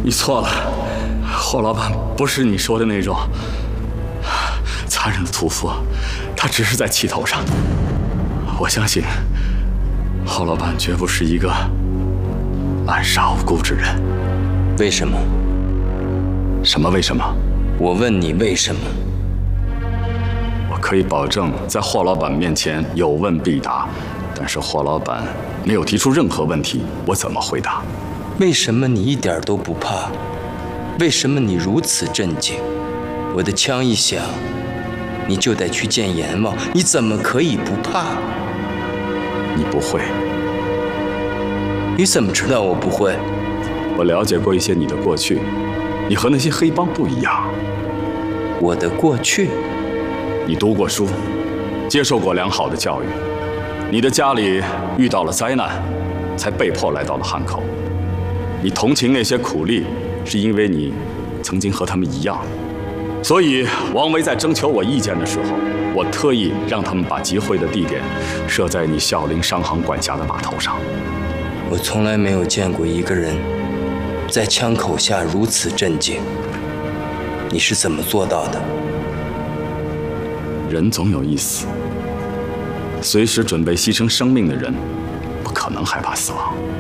你错了，霍老板不是你说的那种残忍的屠夫，他只是在气头上。我相信霍老板绝不是一个滥杀无辜之人。 为什么？ 什么为什么？ 我问你为什么？ 我可以保证在霍老板面前有问必答，但是霍老板没有提出任何问题，我怎么回答？ 为什么你一点都不怕？为什么你如此镇静？我的枪一响，你就得去见阎王，你怎么可以不怕？ 你不会。 你怎么知道我不会？ 我了解过一些你的过去，你和那些黑帮不一样。 我的过去？ 你读过书，接受过良好的教育，你的家里遇到了灾难，才被迫来到了汉口。你同情那些苦力，是因为你曾经和他们一样。所以王维在征求我意见的时候，我特意让他们把集会的地点设在你孝陵商行管辖的码头上。 我从来没有见过一个人在枪口下如此镇静。你是怎么做到的？ 人总有一死，随时准备牺牲生命的人，不可能害怕死亡。